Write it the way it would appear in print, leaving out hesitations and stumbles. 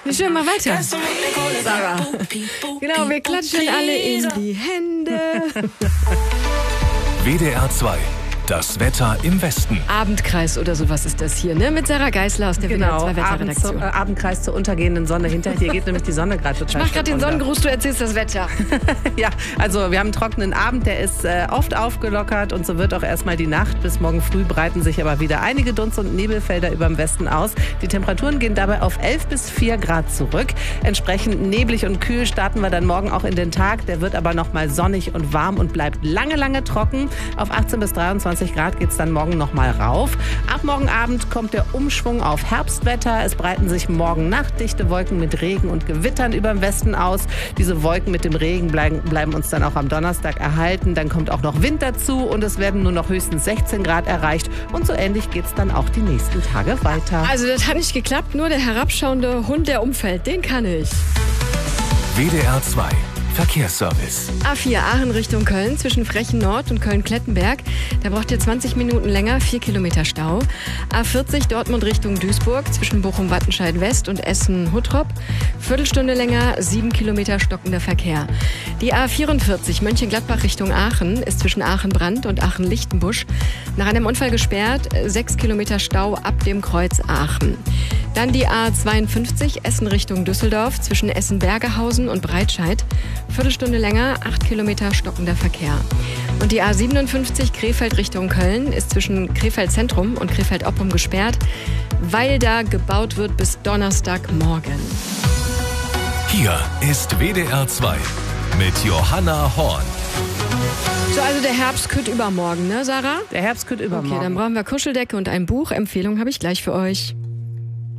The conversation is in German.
Schön, mal weiter. Sarah. Genau, wir klatschen alle in die Hände. WDR 2. Das Wetter im Westen. Abendkreis oder sowas ist das hier, ne? Mit Sarah Geisler aus der WDR 2 Wetterredaktion. Abendkreis zur untergehenden Sonne. Hinter dir geht nämlich die Sonne gerade total. Ich mach gerade den Sonnengruß, du erzählst das Wetter. Ja, also wir haben einen trockenen Abend, der ist oft aufgelockert und so wird auch erstmal die Nacht. Bis morgen früh breiten sich aber wieder einige Dunst- und Nebelfelder über dem Westen aus. Die Temperaturen gehen dabei auf 11 bis 4 Grad zurück. Entsprechend neblig und kühl starten wir dann morgen auch in den Tag. Der wird aber nochmal sonnig und warm und bleibt lange, lange trocken. Auf 18 bis 23 Grad geht es dann morgen nochmal rauf. Ab morgen Abend kommt der Umschwung auf Herbstwetter. Es breiten sich morgen Nacht dichte Wolken mit Regen und Gewittern über dem Westen aus. Diese Wolken mit dem Regen bleiben uns dann auch am Donnerstag erhalten. Dann kommt auch noch Wind dazu und es werden nur noch höchstens 16 Grad erreicht. Und so ähnlich geht es dann auch die nächsten Tage weiter. Also das hat nicht geklappt, nur der herabschauende Hund, der umfällt, den kann ich. WDR 2. Verkehrsservice. A4 Aachen Richtung Köln zwischen Frechen Nord und Köln-Klettenberg. Da braucht ihr 20 Minuten länger, 4 Kilometer Stau. A40 Dortmund Richtung Duisburg zwischen Bochum-Wattenscheid West und Essen-Huttrop. Viertelstunde länger, 7 Kilometer stockender Verkehr. Die A44 Mönchengladbach Richtung Aachen ist zwischen Aachen-Brand und Aachen-Lichtenbusch nach einem Unfall gesperrt. 6 Kilometer Stau ab dem Kreuz Aachen. Dann die A52 Essen Richtung Düsseldorf zwischen Essen-Bergehausen und Breitscheid. Viertelstunde länger, 8 Kilometer stockender Verkehr. Und die A57 Krefeld Richtung Köln ist zwischen Krefeld Zentrum und Krefeld Oppum gesperrt, weil da gebaut wird bis Donnerstagmorgen. Hier ist WDR 2 mit Johanna Horn. So, also der Herbst kütt übermorgen, ne, Sarah? Der Herbst kütt übermorgen. Okay, dann brauchen wir Kuscheldecke und ein Buch. Empfehlung habe ich gleich für euch.